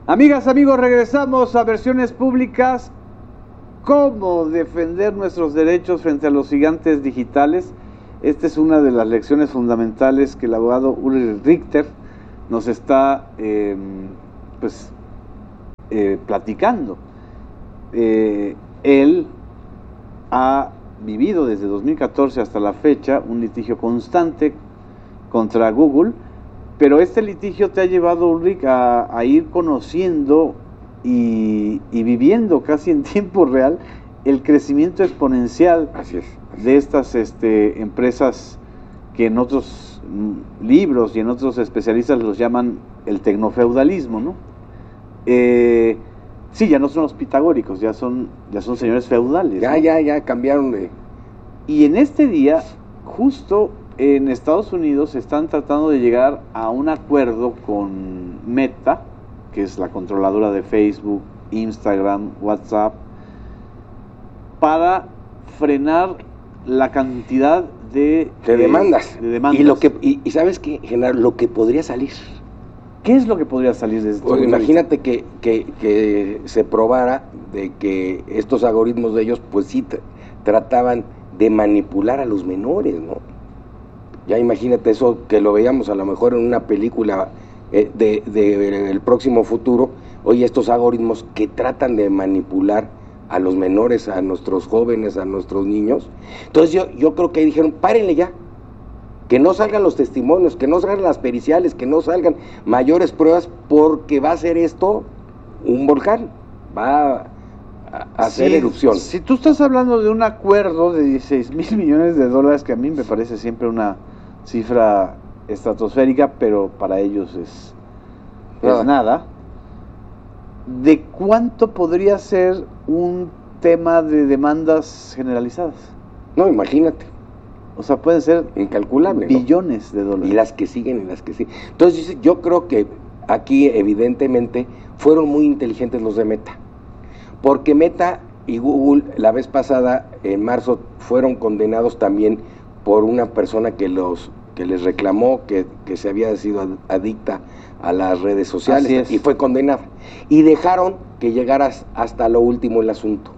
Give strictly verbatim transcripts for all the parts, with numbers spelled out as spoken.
Amigas, amigos, regresamos a Versiones Públicas. ¿Cómo defender nuestros derechos frente a los gigantes digitales? Esta es una de las lecciones fundamentales que el abogado Ulrich Richter nos está eh, pues, eh, platicando. Eh, él ha vivido desde dos mil catorce hasta la fecha un litigio constante contra Google, pero este litigio te ha llevado, Ulrich, a, a ir conociendo y, y viviendo casi en tiempo real el crecimiento exponencial así es, así de estas este, empresas que en otros mm, libros y en otros especialistas los llaman el tecnofeudalismo, ¿no? Eh, sí, ya no son los pitagóricos, ya son, ya son señores feudales. Ya, ¿no? ya, ya cambiaron de... Y en este día, justo en Estados Unidos, están tratando de llegar a un acuerdo con Meta, que es la controladora de Facebook, Instagram, WhatsApp, para frenar la cantidad de, de demandas. De, de demandas. Y, lo que, y, y sabes qué, Genaro, lo que podría salir. ¿Qué es lo que podría salir de esto? Pues imagínate que, que, que se probara de que estos algoritmos de ellos, pues sí, t- trataban de manipular a los menores, ¿no? Ya imagínate eso, que lo veíamos a lo mejor en una película eh, de, de, de el próximo futuro. Oye, estos algoritmos que tratan de manipular a los menores, a nuestros jóvenes, a nuestros niños. Entonces yo, yo creo que ahí dijeron, párenle ya, que no salgan los testimonios, que no salgan las periciales, que no salgan mayores pruebas, porque va a ser esto un volcán, va a, a hacer sí, erupción. Si tú estás hablando de un acuerdo de dieciséis mil millones de dólares, que a mí me parece siempre una cifra estratosférica, pero para ellos es, Nada. es nada. ¿De cuánto podría ser un tema de demandas generalizadas? No, imagínate. O sea, pueden ser Incalculable, billones ¿no? de dólares. Y las que siguen y las que siguen. Entonces yo creo que aquí evidentemente fueron muy inteligentes los de Meta. Porque Meta y Google la vez pasada, en marzo, fueron condenados también por una persona que los que les reclamó que, que se había sido adicta a las redes sociales y fue condenada. Y dejaron que llegara hasta lo último el asunto.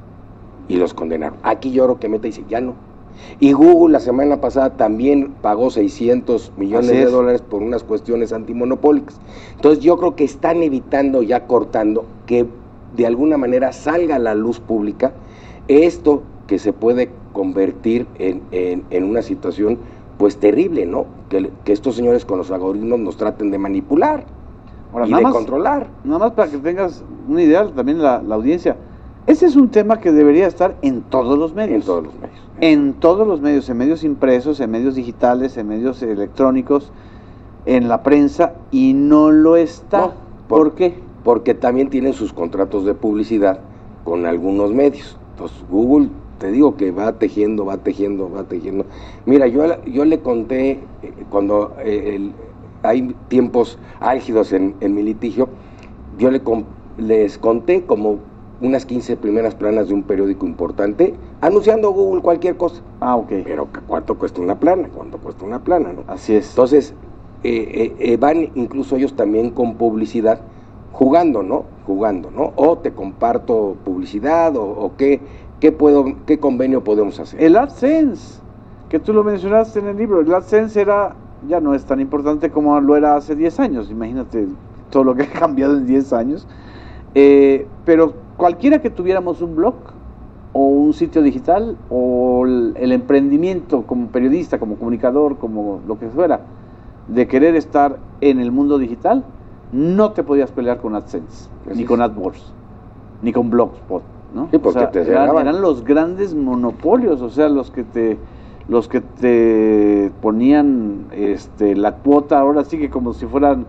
Y los condenaron. Aquí yo creo que Meta dice, ya no. Y Google la semana pasada también pagó seiscientos millones de dólares por unas cuestiones antimonopólicas. Entonces yo creo que están evitando, ya cortando, que de alguna manera salga a la luz pública esto que se puede convertir en, en, en una situación pues terrible, ¿no? Que, que estos señores con los algoritmos nos traten de manipular Ahora, y nada de más, controlar. Nada más para que tengas una idea, también la, la audiencia, ese es un tema que debería estar en todos los medios. En todos los medios. En todos los medios, en medios impresos, en medios digitales, en medios electrónicos, en la prensa, y no lo está. No, ¿Por, por, qué? Porque también tienen sus contratos de publicidad con algunos medios. Entonces Google, te digo que va tejiendo, va tejiendo, va tejiendo. Mira, yo, yo le conté, eh, cuando eh, el, hay tiempos álgidos en, en mi litigio, yo le, les conté como unas quince primeras planas de un periódico importante, anunciando Google cualquier cosa. Ah, ok. Pero ¿cuánto cuesta una plana? ¿Cuánto cuesta una plana, no? Así es. Entonces, eh, eh, van incluso ellos también con publicidad, jugando, ¿no? Jugando, ¿no? O te comparto publicidad, o, o qué, qué, puedo, qué convenio podemos hacer. El AdSense, que tú lo mencionaste en el libro, el AdSense era, ya no es tan importante como lo era hace diez años, imagínate todo lo que ha cambiado en diez años, eh, pero cualquiera que tuviéramos un blog o un sitio digital o el, el emprendimiento como periodista, como comunicador, como lo que fuera, de querer estar en el mundo digital, no te podías pelear con AdSense, Así ni es. con AdWords, ni con Blogspot, ¿no? Sí, porque o sea, te eran, cerraban. eran los grandes monopolios, o sea, los que te los que te ponían este la cuota, ahora sí que como si fueran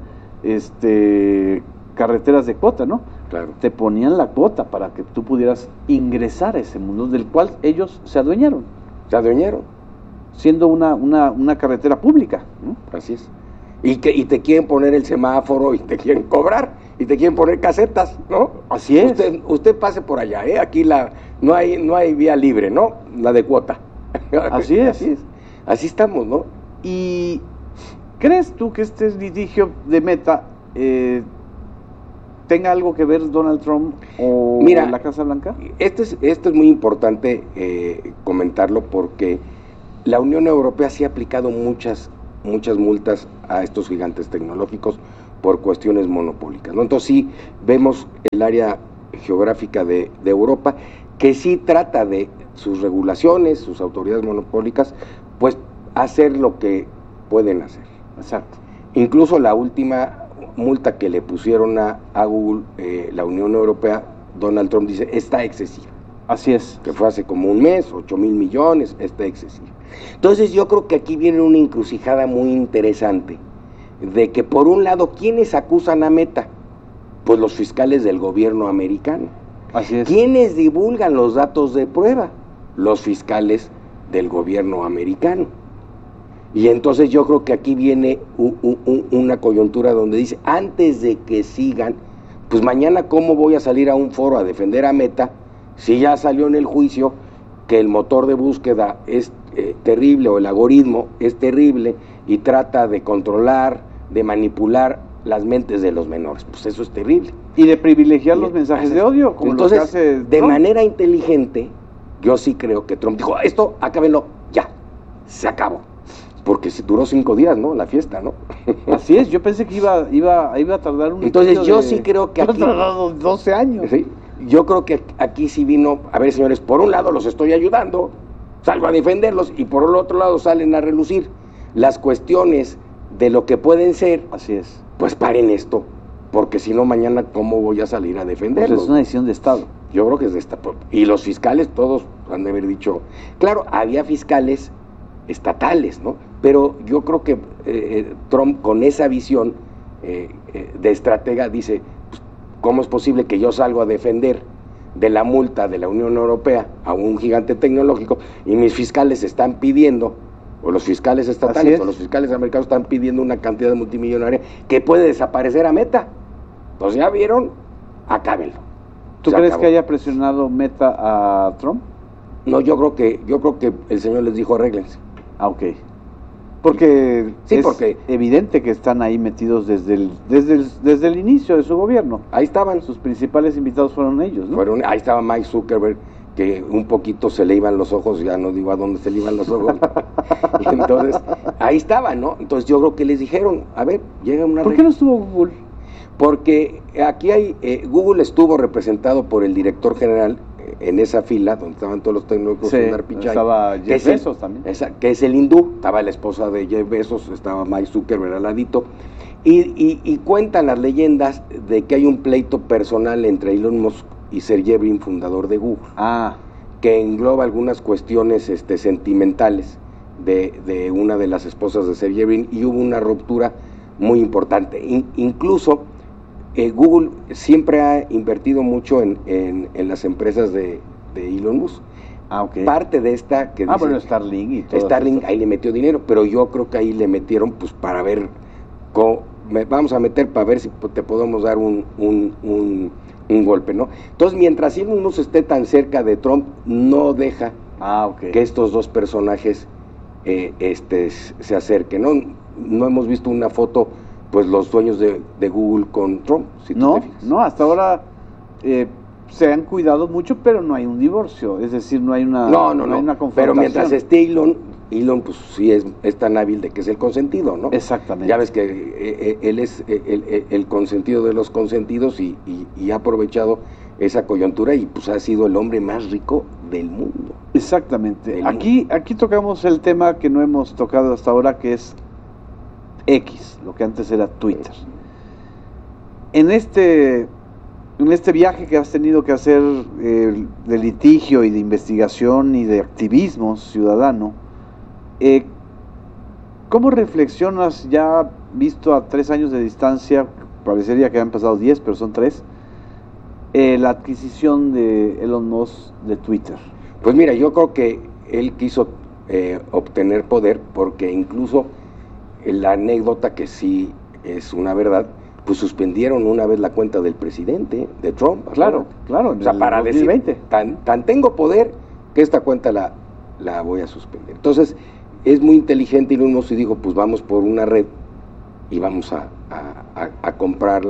este carreteras de cuota, ¿no? Claro. Te ponían la cuota para que tú pudieras ingresar a ese mundo del cual ellos se adueñaron, Se adueñaron. siendo una, una, una carretera pública, ¿no? Así es. Y, que, y te quieren poner el semáforo, y te quieren cobrar, y te quieren poner casetas, ¿no? Así es. Usted, usted pase por allá, ¿eh? Aquí la, no hay, no hay vía libre, ¿no? La de cuota. Así es. Así es. Así estamos, ¿no? ¿Y crees tú que este litigio de Meta eh, tenga algo que ver Donald Trump o Mira, la Casa Blanca? Esto es, esto es muy importante eh, comentarlo porque la Unión Europea sí ha aplicado muchas, muchas multas a estos gigantes tecnológicos por cuestiones monopólicas, ¿no? Entonces sí vemos el área geográfica de, de Europa que sí trata de sus regulaciones, sus autoridades monopólicas, pues hacer lo que pueden hacer. Exacto. Incluso la última multa que le pusieron a, a Google, eh, la Unión Europea, Donald Trump dice, está excesiva. Así es. Que fue hace como un mes, ocho mil millones, está excesiva. Entonces yo creo que aquí viene una encrucijada muy interesante, de que por un lado, ¿quiénes acusan a Meta? Pues los fiscales del gobierno americano. Así es. ¿Quiénes divulgan los datos de prueba? Los fiscales del gobierno americano. Y entonces yo creo que aquí viene un, un, una coyuntura donde dice, antes de que sigan, pues mañana cómo voy a salir a un foro a defender a Meta, si ya salió en el juicio que el motor de búsqueda es eh, terrible o el algoritmo es terrible y trata de controlar, de manipular las mentes de los menores. Pues eso es terrible. Y de privilegiar y, los mensajes de odio, como entonces, lo que hace de Trump. Manera inteligente, yo sí creo que Trump dijo, esto, acábenlo, ya, se acabó. Porque duró cinco días, ¿no? La fiesta, ¿no? Así es, yo pensé que iba, iba, iba a tardar un... Entonces yo de... sí creo que aquí... Ha tardado doce años. ¿Sí? Yo creo que aquí sí vino, a ver señores, por un lado los estoy ayudando, salgo a defenderlos, y por el otro lado salen a relucir las cuestiones de lo que pueden ser. Así es. Pues paren esto, porque si no mañana cómo voy a salir a defenderlos. Pues es una decisión de Estado. Yo creo que es de esta... Y los fiscales todos han de haber dicho, claro, había fiscales estatales, ¿no? Pero yo creo que eh, Trump con esa visión eh, eh, de estratega dice, pues, ¿cómo es posible que yo salgo a defender de la multa de la Unión Europea a un gigante tecnológico y mis fiscales están pidiendo, o los fiscales estatales o los fiscales americanos están pidiendo una cantidad multimillonaria que puede desaparecer a Meta? Entonces ya vieron, acábenlo. ¿Tú Se crees acabó. que haya presionado Meta a Trump? No, yo creo que yo creo que el señor les dijo arréglense. Ah, ok. Porque sí, es porque evidente que están ahí metidos desde el, desde el desde el inicio de su gobierno. Ahí estaban. Sus principales invitados fueron ellos, ¿no? Fueron, ahí estaba Mike Zuckerberg, que un poquito se le iban los ojos, ya no digo a dónde se le iban los ojos. Y entonces, ahí estaba, ¿no? Entonces yo creo que les dijeron, a ver, llega una... ¿Por qué no estuvo Google? Porque aquí hay, eh, Google estuvo representado por el director general en esa fila donde estaban todos los tecnológicos, sí, estaba Jeff Bezos también, esa, que es el hindú, estaba la esposa de Jeff Bezos, estaba Mike Zuckerberg al ladito, y, y, y cuentan las leyendas de que hay un pleito personal entre Elon Musk y Sergey Brin, fundador de Google, ah. que engloba algunas cuestiones este, sentimentales de, de una de las esposas de Sergey Brin, y hubo una ruptura muy importante. In, incluso Eh, Google siempre ha invertido mucho en, en, en las empresas de, de Elon Musk. Ah, okay. Parte de esta que ah, dice, bueno, Starlink y todo. Starlink esto. Ahí le metió dinero, pero yo creo que ahí le metieron pues para ver cómo, me, vamos a meter para ver si te podemos dar un, un, un, un golpe, ¿no? Entonces, mientras Elon Musk esté tan cerca de Trump, no deja ah, okay. que estos dos personajes eh, este, se acerquen, ¿no? No hemos visto una foto, pues los dueños de, de Google con Trump, si tú no, te fijas. No, hasta ahora eh, se han cuidado mucho, pero no hay un divorcio, es decir, no hay una, no, no, no, no hay una confrontación. Pero mientras esté Elon, Elon pues sí es, es tan hábil de que es el consentido, ¿no? Exactamente. Ya ves que eh, eh, él es eh, el, el, el consentido de los consentidos y, y, y ha aprovechado esa coyuntura y pues ha sido el hombre más rico del mundo. Exactamente. Del aquí, mundo. aquí tocamos el tema que no hemos tocado hasta ahora, que es X, lo que antes era Twitter. En este, en este viaje que has tenido que hacer eh, de litigio y de investigación y de activismo ciudadano, eh, ¿cómo reflexionas, ya visto a tres años de distancia, parecería que han pasado diez, pero son tres, eh, la adquisición de Elon Musk de Twitter? Pues mira, yo creo que él quiso eh, obtener poder porque incluso la anécdota, que sí es una verdad, pues suspendieron una vez la cuenta del presidente, de Trump. Claro, claro. O sea, para dos mil veinte. decir, tan, tan tengo poder que esta cuenta la, la voy a suspender. Entonces, es muy inteligente Elon Musk y dijo, pues vamos por una red y vamos a, a, a, a comprarla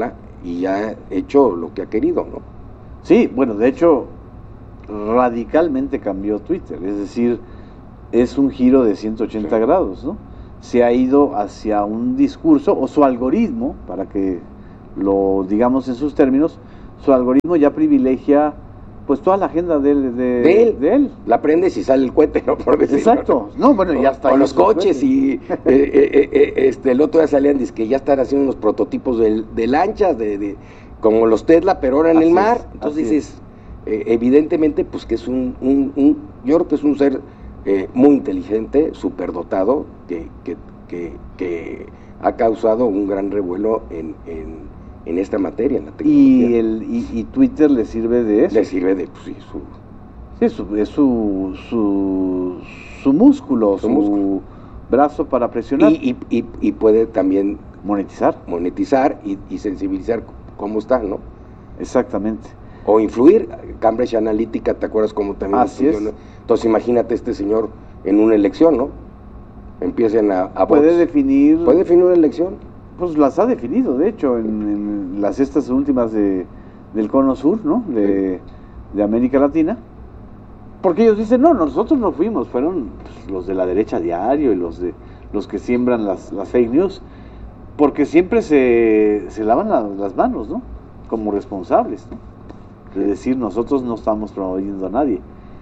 y ha hecho lo que ha querido, ¿no? Sí, bueno, de hecho, radicalmente cambió Twitter, es decir, es un giro de ciento ochenta Sí. grados, ¿no? Se ha ido hacia un discurso, o su algoritmo, para que lo digamos en sus términos, su algoritmo ya privilegia pues toda la agenda de, de, de, él. de él. La prendes y sale el cohete, ¿no? Por decirlo, Exacto. No, bueno, ya está. O los coches y eh, eh, eh, este, el otro día salían, dice que ya están haciendo unos prototipos de, de lanchas, de, de como los Tesla, pero ahora en Así el mar. es, Entonces dices, eh, evidentemente, pues que es un, un, un, yo creo que es un ser eh, muy inteligente, superdotado, que, que, que, que ha causado un gran revuelo en, en en esta materia, en la tecnología. Y, el, y, y Twitter le sirve de eso. Le sirve de, pues sí, su... Sí, su, es su, su, su músculo, su, su músculo. brazo para presionar. Y, y, y, y puede también... Monetizar. Monetizar y, y sensibilizar cómo está, ¿no? Exactamente. O influir. Cambridge Analytica, ¿te acuerdas cómo también Así influyó, es. ¿no? Entonces imagínate este señor en una elección, ¿no? Empiecen a... a puede votos. definir... Puede definir una elección. Pues las ha definido, de hecho, en, en las estas últimas de, del Cono Sur, ¿no? De, de América Latina. Porque ellos dicen, no, nosotros no fuimos, fueron pues, los de la derecha diario y los de los que siembran las, las fake news, porque siempre se, se lavan la, las manos, ¿no? Como responsables, ¿no? De decir, nosotros no estamos promoviendo a nadie.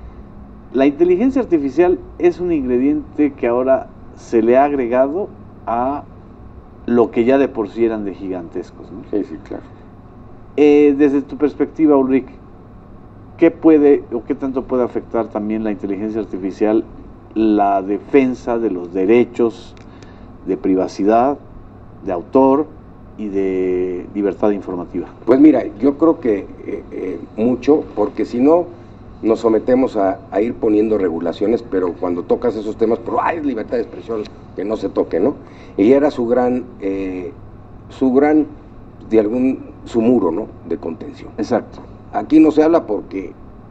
La inteligencia artificial es un ingrediente que ahora se le ha agregado a lo que ya de por sí eran de gigantescos, ¿no? Sí, sí, claro. Eh, desde tu perspectiva, Ulrich, ¿qué puede o qué tanto puede afectar también la inteligencia artificial la defensa de los derechos de privacidad, de autor y de libertad informativa? Pues mira, yo creo que eh, eh, mucho, porque si no nos sometemos a, a ir poniendo regulaciones, pero cuando tocas esos temas, pero hay libertad de expresión, que no se toque, ¿no? Y era su gran, eh, su gran, de algún, su muro, ¿no? De contención. Exacto. Aquí no se habla porque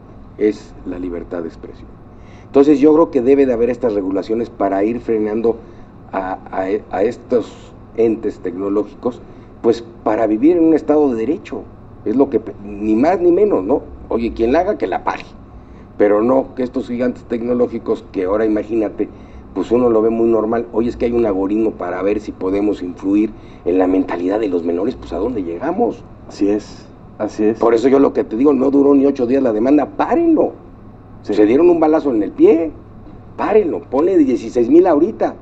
es la libertad de expresión. Entonces yo creo que debe de haber estas regulaciones para ir frenando a, a, a estos entes tecnológicos, pues para vivir en un estado de derecho. Es lo que, ni más ni menos, ¿no? Oye, quien la haga, que la pague. Pero no que estos gigantes tecnológicos, que ahora imagínate, pues uno lo ve muy normal. Oye, es que hay un algoritmo para ver si podemos influir en la mentalidad de los menores, pues ¿a dónde llegamos? Así es, así es. Por eso yo lo que te digo, no duró ni ocho días la demanda, párenlo. Sí. Se dieron un balazo en el pie, párenlo, ponle dieciséis mil ahorita.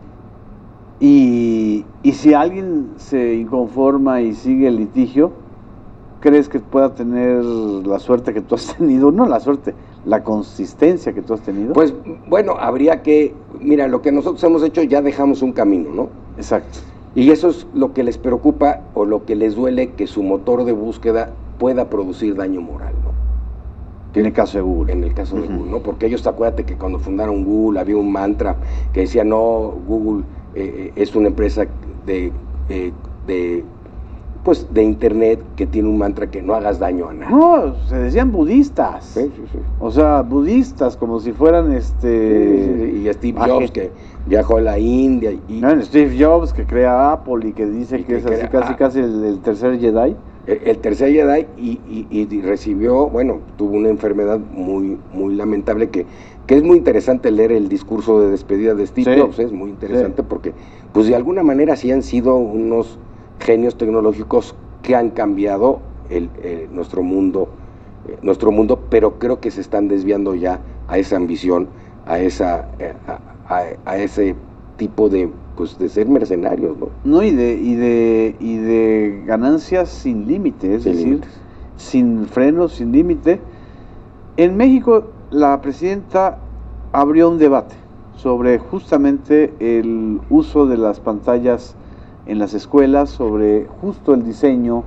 Y, y si alguien se inconforma y sigue el litigio, ¿crees que pueda tener la suerte que tú has tenido? No la suerte, la consistencia que tú has tenido. Pues bueno, habría que, mira, lo que nosotros hemos hecho, ya dejamos un camino, ¿no? Exacto. Y eso es lo que les preocupa o lo que les duele, que su motor de búsqueda pueda producir daño moral, ¿no? En el caso de Google. En el caso de Uh-huh. Google, ¿no? Porque ellos, acuérdate que cuando fundaron Google había un mantra que decía, no, Google eh, es una empresa de, eh, de, pues, de internet que tiene un mantra que no hagas daño a nadie. No, se decían budistas. Sí, sí, sí. O sea, budistas, como si fueran este... Sí, sí, sí. Y Steve Aje- Jobs, que viajó a la India y... No, Steve Jobs, que crea Apple y que dice Y que, que es así crea- casi ah. casi el, el tercer Jedi. El, el tercer Jedi y, y, y recibió, bueno, tuvo una enfermedad muy muy lamentable que, que es muy interesante leer el discurso de despedida de Steve Sí. Jobs, es muy interesante Sí. porque pues de alguna manera sí han sido unos genios tecnológicos que han cambiado el, eh, nuestro mundo, eh, nuestro mundo, pero creo que se están desviando ya a esa ambición, a esa eh, a, a, a ese tipo de pues de ser mercenarios, ¿no? No, y de, y de, y de ganancias sin límite, es Sin decir, límites. sin frenos, sin límite. En México, la presidenta abrió un debate sobre justamente el uso de las pantallas en las escuelas, sobre justo el diseño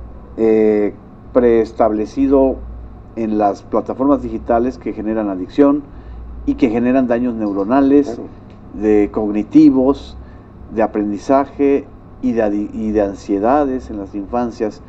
eh, preestablecido en las plataformas digitales que generan adicción y que generan daños neuronales, Claro. de cognitivos, de aprendizaje y de, adi- y de ansiedades en las infancias.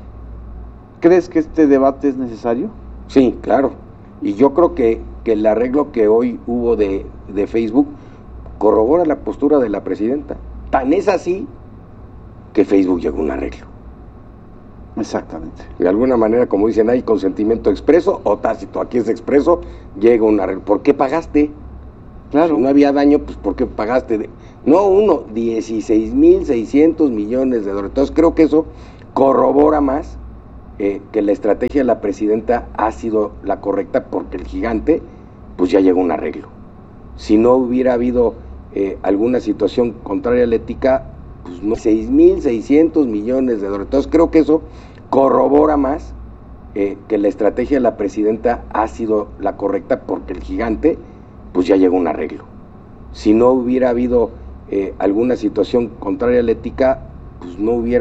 ¿Crees que este debate es necesario? Sí, claro. Y yo creo que, que el arreglo que hoy hubo de, de Facebook corrobora la postura de la presidenta. Tan es así que Facebook llegó a un arreglo. Exactamente. De alguna manera, como dicen, hay consentimiento expreso o tácito. Aquí es expreso, llega un arreglo. ¿Por qué pagaste? Claro. Si no había daño, pues ¿por qué pagaste? No uno, dieciséis mil seiscientos millones de dólares. Entonces creo que eso corrobora más eh, que la estrategia de la presidenta ha sido la correcta, porque el gigante pues ya llegó a un arreglo. Si no hubiera habido eh, alguna situación contraria a la ética, pues no, seis mil seiscientos millones de dólares. Entonces creo que eso corrobora más eh, que la estrategia de la presidenta ha sido la correcta, porque el gigante pues ya llegó a un arreglo. Si no hubiera habido eh, alguna situación contraria a la ética, pues no hubiera